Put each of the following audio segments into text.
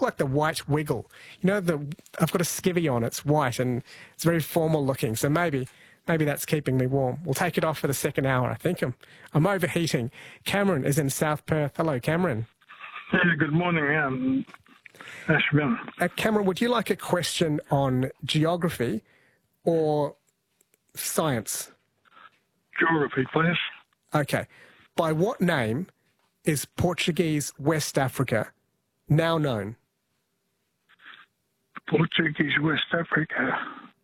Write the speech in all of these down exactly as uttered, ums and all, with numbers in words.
look like the white wiggle. You know, the I've got a skivvy on. It's white and it's very formal looking. So maybe maybe that's keeping me warm. We'll take it off for the second hour. I think I'm I'm overheating. Cameron is in South Perth. Hello, Cameron. Yeah, good morning. Um, Ashburn. Uh, Cameron, would you like a question on geography or science? Geography, please. Okay. By what name is Portuguese West Africa now known? Portuguese West Africa.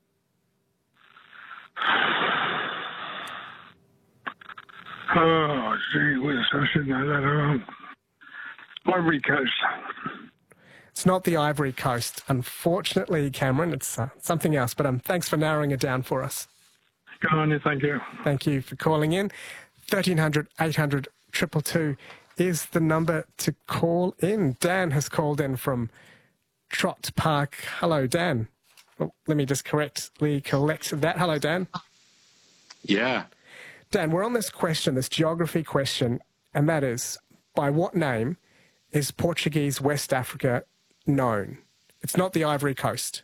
Oh, gee whiz, I should know that. Um, Ivory Coast. It's not the Ivory Coast. Unfortunately, Cameron, it's uh, something else. But um, thanks for narrowing it down for us. Good on you, thank you. Thank you for calling in. thirteen hundred, eight hundred, two two two is the number to call in. Dan has called in from Trott Park. Hello, Dan. Oh, let me just correctly collect that. Hello, Dan. Yeah. Dan, we're on this question, this geography question, and that is, by what name is Portuguese West Africa known? It's not the Ivory Coast.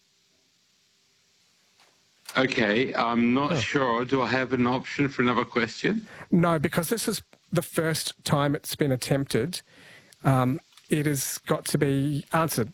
Okay, I'm not Oh. sure. Do I have an option for another question? No, because this is the first time it's been attempted. Um, it has got to be answered.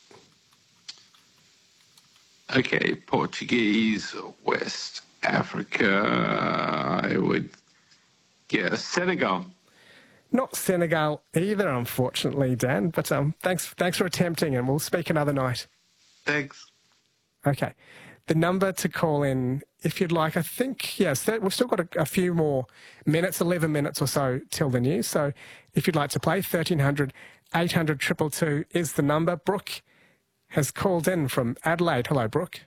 Okay, Portuguese, West Africa, I would guess Senegal. Not Senegal either, unfortunately, Dan, but um, thanks, thanks for attempting, and we'll speak another night. Thanks. Okay. The number to call in, if you'd like, I think, yes, that, we've still got a, a few more minutes, eleven minutes or so till the news. So if you'd like to play, thirteen hundred, eight hundred, two two two is the number. Brooke has called in from Adelaide. Hello, Brooke.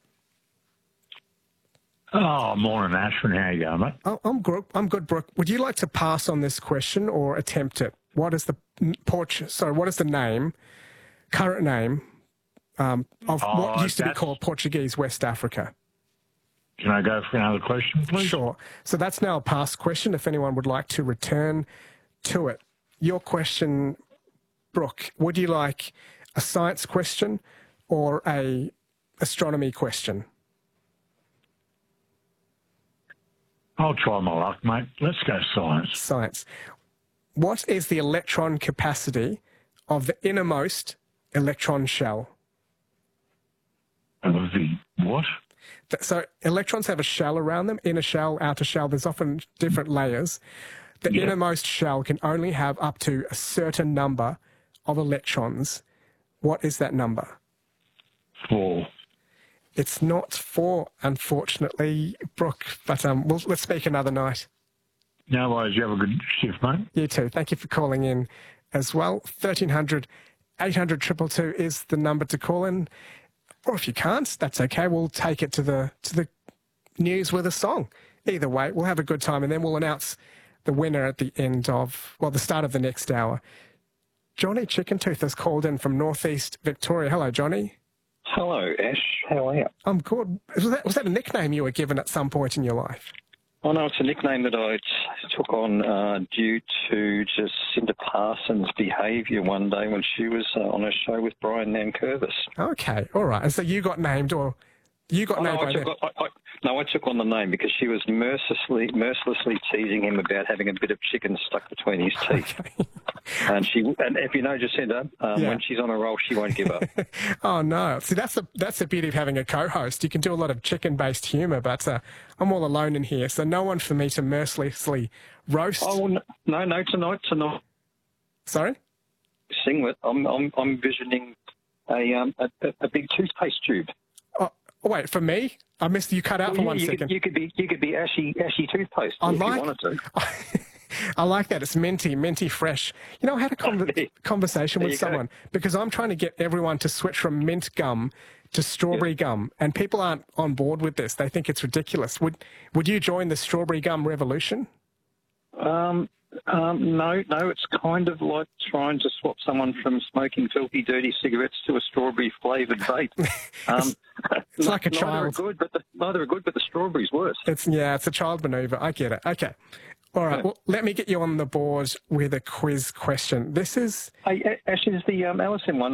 Oh, morning, Ashton. How you going, mate? Oh, I'm good. I'm good, Brooke. Would you like to pass on this question or attempt it? What is the porch? Sorry, what is the name, current name um, of Oh, what used to be that's- called Portuguese West Africa? Can I go for another question, please? Sure. So that's now a past question. If anyone would like to return to it, your question, Brooke, would you like a science question or a astronomy question? I'll try my luck, mate. Let's go science. Science. What is the electron capacity of the innermost electron shell? Of the what? Th- So electrons have a shell around them, inner shell, outer shell. There's often different layers. The Yeah. innermost shell can only have up to a certain number of electrons. What is that number? Four. It's not four, unfortunately, Brooke, but um, we'll, let's speak another night. No worries. You have a good shift, mate. You too. Thank you for calling in as well. thirteen hundred, eight hundred, two two two is the number to call in. Or if you can't, that's okay. We'll take it to the to the news with a song. Either way, we'll have a good time, and then we'll announce the winner at the end of, well, the start of the next hour. Johnny Chickentooth has called in from Northeast Victoria. Hello, Johnny. Hello, Ash. How are you? I'm good. Was that, was that a nickname you were given at some point in your life? Oh, no, it's a nickname that I t- took on uh, due to Jacinta Parsons' behaviour one day when she was uh, on a show with Brian Nankervis. Okay, all right. And so you got named, or you got Oh, named no, by I took, them? I, I, no, I took on the name because she was mercilessly, mercilessly teasing him about having a bit of chicken stuck between his teeth. Okay. And she, and if you know Jacinta, um, Yeah. when she's on a roll, she won't give up. Oh, no. See, that's the, that's the beauty of having a co-host. You can do a lot of chicken-based humour, but uh, I'm all alone in here, so no one for me to mercilessly roast. Oh, well, no, no, tonight, tonight, Sorry? singlet, I'm, I'm, I'm envisioning a, um, a, a big toothpaste tube. Oh, wait, for me? I missed you cut out for Well, one you, you second. Could, you could be you could be ashy ashy toothpaste I if like- you wanted to. I like that. It's minty, minty fresh. You know, I had a conver- conversation There with you go. someone because I'm trying to get everyone to switch from mint gum to strawberry gum, and people aren't on board with this. They think it's ridiculous. Would Would you join the strawberry gum revolution? Um, um, no, no, it's kind of like trying to swap someone from smoking filthy, dirty cigarettes to a strawberry flavoured vape. Um, It's like a neither child. Are good, but the, neither are good, but the strawberry's worse. It's yeah, it's a child maneuver. I get it. Okay. All right. Yeah. Well, let me get you on the board with a quiz question. This is Hey, Ash, is the um, L S M one